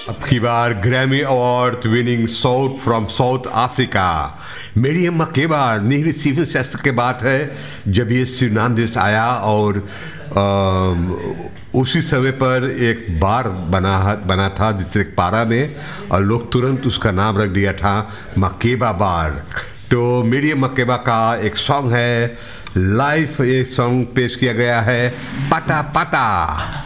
अब की बार Grammy award winning south from south Africa मेरियम मकेबा nil Stephen शास्त्र के बात है जब ये सूरीनाम देश आया और उसी समय पर एक बार बना था डिस्ट्रिक्ट पारा में और लोग तुरंत उसका नाम रख दिया था मकेबा बार। तो मिरियम मकेबा का एक सॉन्ग है लाइव, ये सॉन्ग पेश किया गया है पता पता।